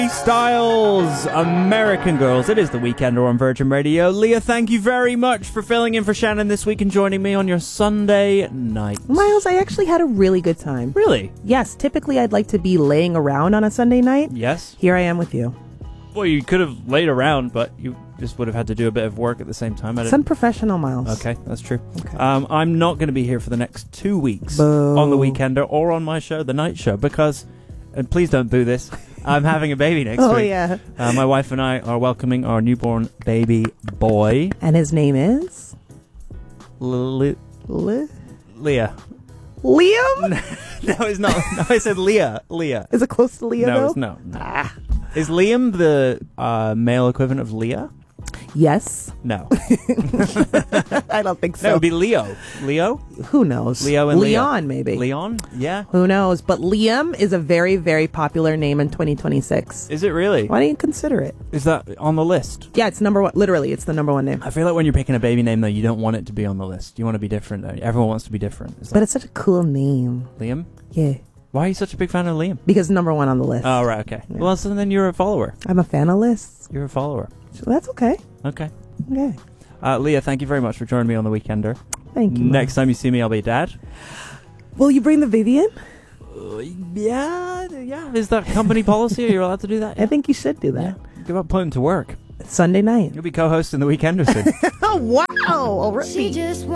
Styles, American Girls. It is The Weekender on Virgin Radio. Leah, thank you very much for filling in for Shannon this week and joining me on your Sunday night. Miles, I actually had a really good time. Really? Yes, typically I'd like to be laying around on a Sunday night. Yes. Here I am with you. Well, you could have laid around, but you just would have had to do a bit of work at the same time. It's unprofessional, Miles. Okay, that's true. Okay. I'm not going to be here for the next 2 weeks Boo. on The Weekender or on my show, The Night Show, because, and please don't boo this, I'm having a baby next week. Oh, yeah. My wife and I are welcoming our newborn baby boy. And his name is? Leah. Liam? No, it's not. No, I said Leah. Leah. Is it close to Leah, No, though? it's no. Is Liam the male equivalent of Leah? Yes. No. I don't think so. That would be Leo. Leo? Who knows? Leo and Leon, Leah. maybe. Leon? Yeah. Who knows? But Liam is a very, very popular name in 2026. Is it really? Why don't you consider it? Is that on the list? Yeah, it's number one. Literally, it's the number one name. I feel like when you're picking a baby name, though, you don't want it to be on the list. You want to be different, though. Everyone wants to be different. But it's such a cool name. Liam? Yeah. Why are you such a big fan of Liam? Because number one on the list. Oh, right, okay. Yeah. Well, so then you're a follower. I'm a fan of lists. You're a follower. So that's okay. Okay. Okay. Leah, thank you very much for joining me on The Weekender. Thank you. Next time you see me, I'll be a dad. Will you bring the baby in? Yeah. Is that company policy? Are you allowed to do that? I think you should do that. Yeah. Give up putting him to work. Sunday night. You'll be co-hosting The Weekender soon. Oh, wow. Already. She just